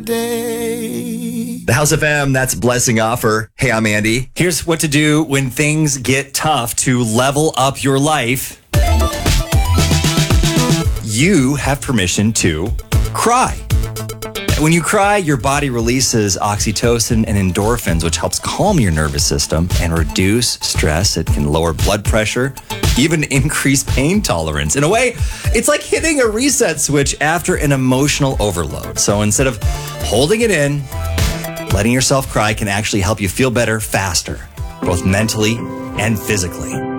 The House FM, that's Blessing Offer. Hey, I'm Andy. Here's what to do when things get tough to level up your life. You have permission to cry. When you cry, your body releases oxytocin and endorphins, which helps calm your nervous system and reduce stress. It can lower blood pressure, even increase pain tolerance. In a way, it's like hitting a reset switch after an emotional overload. So instead of holding it in, letting yourself cry can actually help you feel better faster, both mentally and physically.